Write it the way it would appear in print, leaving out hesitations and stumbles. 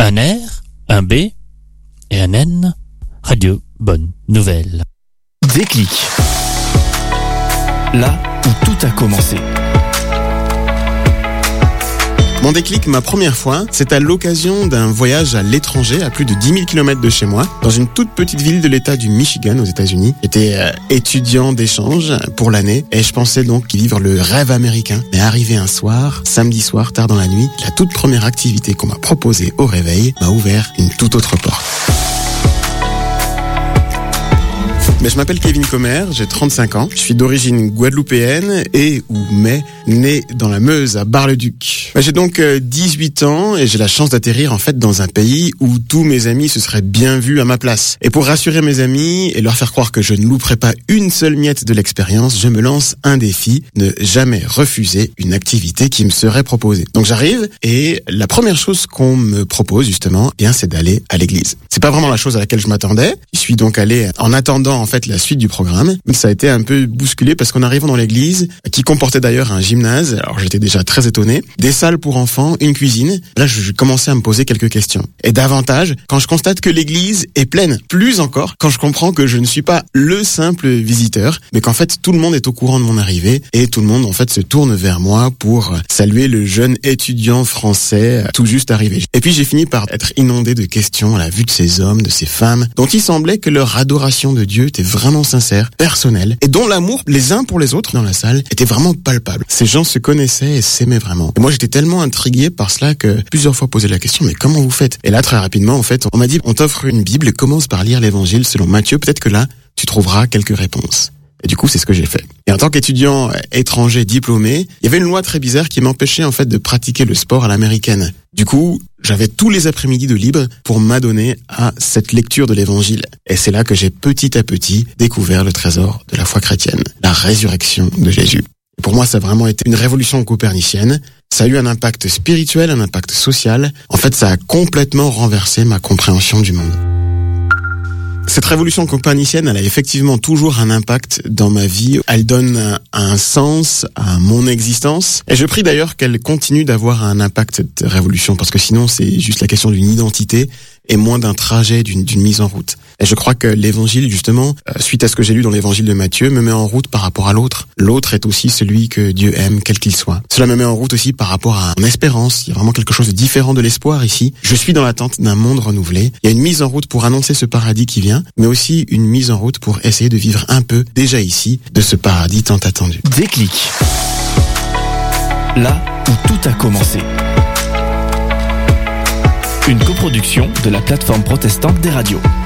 un R, un B et un N. Radio Bonne Nouvelle. Déclic. Là où tout a commencé. Mon déclic, ma première fois, c'est à l'occasion d'un voyage à l'étranger, à plus de 10 000 km de chez moi, dans une toute petite ville de l'État du Michigan aux États-Unis. J'étais étudiant d'échange pour l'année et je pensais donc vivre le rêve américain. Mais arrivé un soir, samedi soir, tard dans la nuit, la toute première activité qu'on m'a proposée au réveil m'a ouvert une toute autre porte. Mais je m'appelle Kevin Comer, j'ai 35 ans, je suis d'origine guadeloupéenne mais né dans la Meuse, à Bar-le-Duc. J'ai donc 18 ans et j'ai la chance d'atterrir en fait dans un pays où tous mes amis se seraient bien vus à ma place. Et pour rassurer mes amis et leur faire croire que je ne louperai pas une seule miette de l'expérience, je me lance un défi, ne jamais refuser une activité qui me serait proposée. Donc j'arrive et la première chose qu'on me propose justement, c'est d'aller à l'église. C'est pas vraiment la chose à laquelle je m'attendais. Je suis donc allé en attendant en fait la suite du programme. Mais ça a été un peu bousculé parce qu'en arrivant dans l'église, qui comportait d'ailleurs un gymnase, alors j'étais déjà très étonné, des salles pour enfants, une cuisine, là je commençais à me poser quelques questions. Et davantage, quand je constate que l'église est pleine, plus encore, quand je comprends que je ne suis pas le simple visiteur, mais qu'en fait tout le monde est au courant de mon arrivée et tout le monde en fait se tourne vers moi pour saluer le jeune étudiant français tout juste arrivé. Et puis j'ai fini par être inondé de questions à la vue de ces hommes, de ces femmes, dont il semblait que leur adoration de Dieu était vraiment sincère, personnelle, et dont l'amour les uns pour les autres dans la salle était vraiment palpable. Ces gens se connaissaient et s'aimaient vraiment. Et moi j'étais tellement intrigué par cela que plusieurs fois posé la question, mais comment vous faites? Et là très rapidement en fait, on m'a dit, on t'offre une Bible et commence par lire l'évangile selon Matthieu, peut-être que là tu trouveras quelques réponses. Et du coup, c'est ce que j'ai fait. Et en tant qu'étudiant étranger diplômé, il y avait une loi très bizarre qui m'empêchait en fait de pratiquer le sport à l'américaine. Du coup, j'avais tous les après-midi de libre pour m'adonner à cette lecture de l'évangile. Et c'est là que j'ai petit à petit découvert le trésor de la foi chrétienne, la résurrection de Jésus. Et pour moi, ça a vraiment été une révolution copernicienne. Ça a eu un impact spirituel, un impact social. En fait, ça a complètement renversé ma compréhension du monde. Cette révolution copernicienne, elle a effectivement toujours un impact dans ma vie. Elle donne un sens à mon existence. Et je prie d'ailleurs qu'elle continue d'avoir un impact, cette révolution, parce que sinon c'est juste la question d'une identité et moins d'un trajet, d'une mise en route. Et je crois que l'évangile, justement, suite à ce que j'ai lu dans l'évangile de Matthieu, me met en route par rapport à l'autre. L'autre est aussi celui que Dieu aime, quel qu'il soit. Cela me met en route aussi par rapport à mon espérance. Il y a vraiment quelque chose de différent de l'espoir ici. Je suis dans l'attente d'un monde renouvelé. Il y a une mise en route pour annoncer ce paradis qui vient, mais aussi une mise en route pour essayer de vivre un peu, déjà ici, de ce paradis tant attendu. Déclic. Là où tout a commencé. Une coproduction de la plateforme protestante des radios.